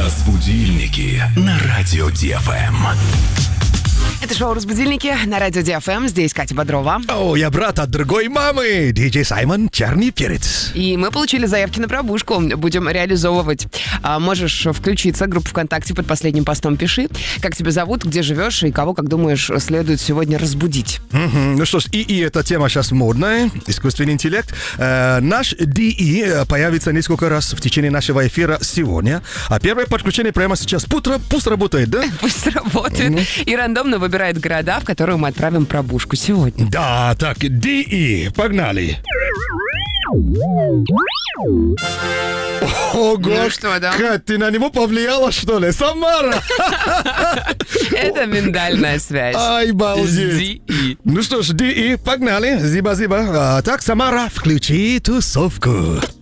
Разбудильники на радио ДФМ. Это шоу «Разбудильники» на радио ДФМ. Здесь Катя Бодрова. О, я брат от другой мамы, диджей Саймон Черный Перец. И мы получили заявки на пробужку. Будем реализовывать. Можешь включиться. Группу ВКонтакте под последним постом пиши. Как тебя зовут, где живешь и кого, как думаешь, следует сегодня разбудить. Ну что ж, ИИ эта тема сейчас модная. Искусственный интеллект. Наш ДИ появится несколько раз в течение нашего эфира сегодня. А первое подключение прямо сейчас. Пусть работает, да? Пусть работает. И рандомно выбирает города, в которые мы отправим пробужку сегодня. Да, так, ДИ, погнали. Ого, Ну что, да? Кать, ты на него повлияла, что ли? Самара! Это миндальная связь. Ай, балдеть. ДИ. Ну что ж, ДИ, погнали. Зиба-зиба. Так, Самара, включи тусовку.